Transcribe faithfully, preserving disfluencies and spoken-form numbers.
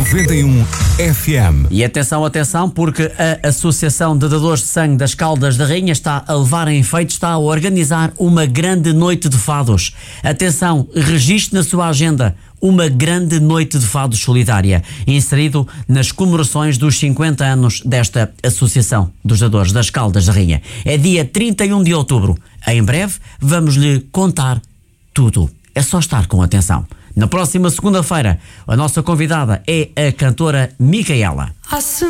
noventa e um F M. E atenção, atenção, porque a Associação de Dadores de Sangue das Caldas da Rainha está a levar em feito, está a organizar uma grande noite de fados. Atenção, registre na sua agenda uma grande noite de fados solidária, inserido nas comemorações dos cinquenta anos desta Associação dos Dadores das Caldas da Rainha. É dia trinta e um de outubro. Em breve vamos lhe contar tudo. É só estar com atenção. Na próxima segunda-feira, a nossa convidada é a cantora Micaela.